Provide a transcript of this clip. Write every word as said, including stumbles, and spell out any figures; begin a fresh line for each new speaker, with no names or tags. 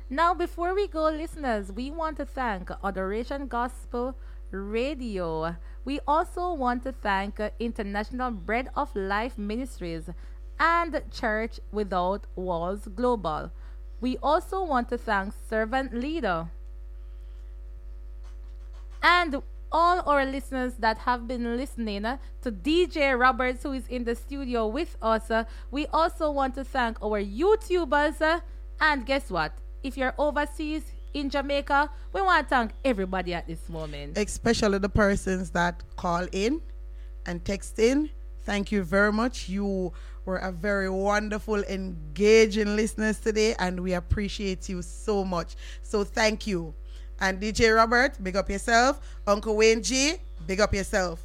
Now, before we go, listeners, we want to thank Adoration Gospel Radio. We also want to thank uh, International Bread of Life Ministries and Church Without Walls Global. We also want to thank Servant Leader and all our listeners that have been listening uh, to D J Roberts, who is in the studio with us. Uh, we also want to thank our YouTubers. Uh, and guess what? If you're overseas in Jamaica, we want to thank everybody at this moment.
Especially the persons that call in and text in. Thank you very much. You were a very wonderful, engaging listeners today, and we appreciate you so much. So thank you. And D J Robert, big up yourself. Uncle Wayne G, big up yourself.